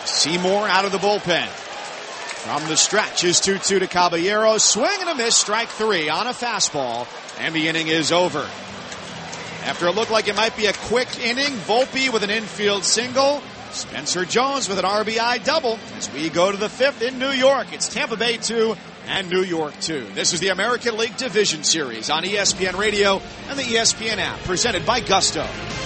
Seymour out of the bullpen. From the stretch is 2-2 to Caballero. Swing and a miss, strike 3 on a fastball, and the inning is over. After it looked like it might be a quick inning, Volpe with an infield single, Spencer Jones with an RBI double as we go to the 5th in New York. It's Tampa Bay 2 and New York 2. This is the American League Division Series on ESPN Radio and the ESPN app, presented by Gusto.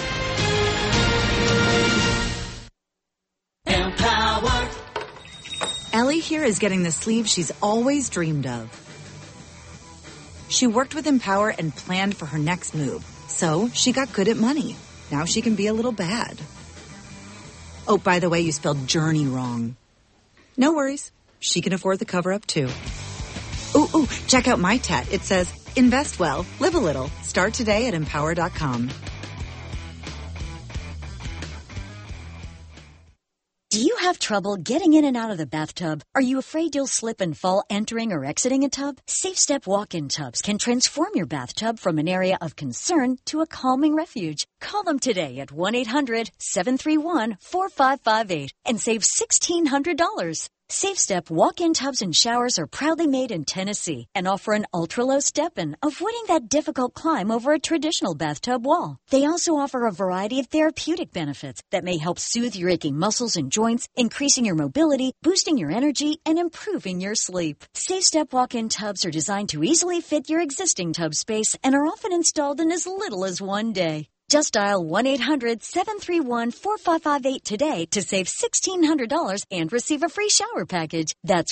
Empower. Ellie here is getting the sleeve she's always dreamed of. She worked with Empower and planned for her next move, so she got good at money. Now she can be a little bad. Oh, by the way, you spelled journey wrong. No worries. She can afford the cover-up, too. Ooh, check out my tat. It says, invest well, live a little. Start today at Empower.com. Do you have trouble getting in and out of the bathtub? Are you afraid you'll slip and fall entering or exiting a tub? Safe Step walk-in tubs can transform your bathtub from an area of concern to a calming refuge. Call them today at 1-800-731-4558 and save $1,600. Safe Step walk-in tubs and showers are proudly made in Tennessee and offer an ultra-low step-in, avoiding that difficult climb over a traditional bathtub wall. They also offer a variety of therapeutic benefits that may help soothe your aching muscles and joints, increasing your mobility, boosting your energy, and improving your sleep. Safe Step walk-in tubs are designed to easily fit your existing tub space and are often installed in as little as 1 day. Just dial 1-800-731-4558 today to save $1,600 and receive a free shower package. That's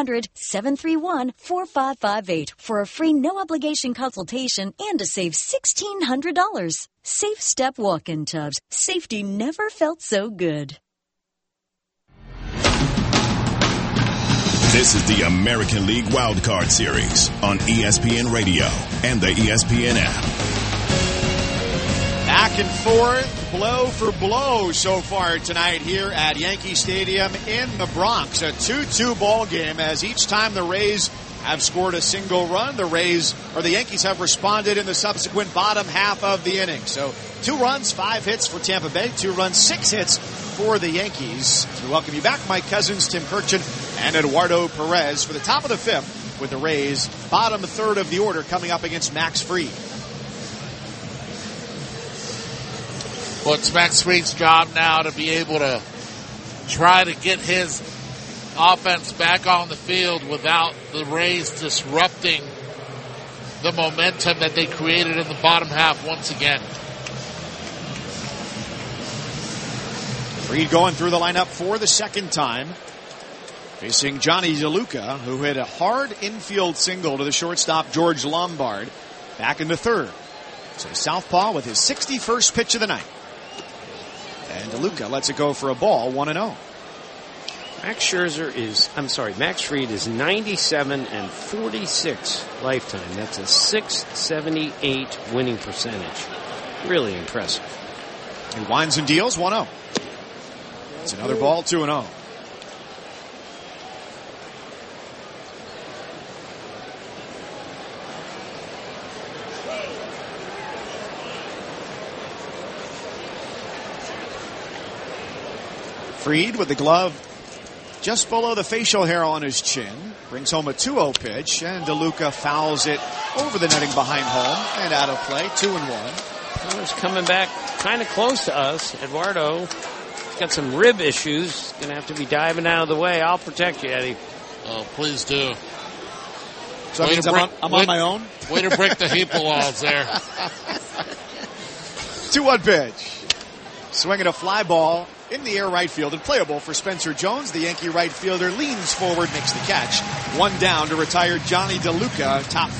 1-800-731-4558 for a free no-obligation consultation and to save $1,600. Safe Step walk-in tubs. Safety never felt so good. This is the American League Wildcard Series on ESPN Radio and the ESPN app. Back and forth, blow for blow so far tonight here at Yankee Stadium in the Bronx. A 2-2 ball game as each time the Rays have scored a single run, the Yankees have responded in the subsequent bottom half of the inning. So 2 runs, 5 hits for Tampa Bay, 2 runs, 6 hits for the Yankees. We welcome you back, Mike Cousins, Tim Kirchin, and Eduardo Perez for the top of the 5th with the Rays. Bottom third of the order coming up against Max Fried. Well, it's Max Fried's job now to be able to try to get his offense back on the field without the Rays disrupting the momentum that they created in the bottom half once again. Fried going through the lineup for the second time, facing Johnny DeLuca, who hit a hard infield single to the shortstop George Lombard back in the third. So southpaw with his 61st pitch of the night. And DeLuca lets it go for a ball, 1-0. Max Fried is 97-46 lifetime. That's a .678 winning percentage. Really impressive. He winds and deals, 1-0. It's another ball, 2-0. Fried with the glove just below the facial hair on his chin. Brings home a 2-0 pitch, and DeLuca fouls it over the netting behind home and out of play, 2-1. Miller's coming back kind of close to us. Eduardo, he's got some rib issues. Going to have to be diving out of the way. I'll protect you, Eddie. Oh, please do. So that means I'm on my own? Way to break the Heap laws there. 2-1 pitch. Swinging a fly ball in the air right field and playable for Spencer Jones. The Yankee right fielder leans forward, makes the catch. 1 down to retire Johnny DeLuca, top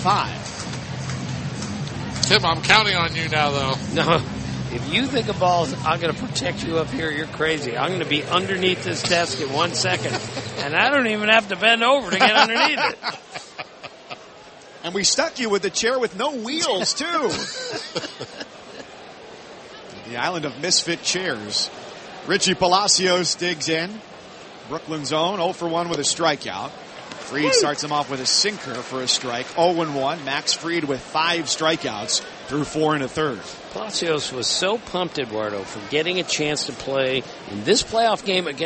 5. Tim, I'm counting on you now, though. No, if you think a ball's, I'm going to protect you up here, you're crazy. I'm going to be underneath this desk in 1 second, and I don't even have to bend over to get underneath it. And we stuck you with the chair with no wheels, too. The island of misfit chairs. Richie Palacios digs in. Brooklyn's own, 0 for 1 with a strikeout. Fried starts him off with a sinker for a strike. 0-1. Max Fried with 5 strikeouts through 4 1/3. Palacios was so pumped, Eduardo, for getting a chance to play in this playoff game against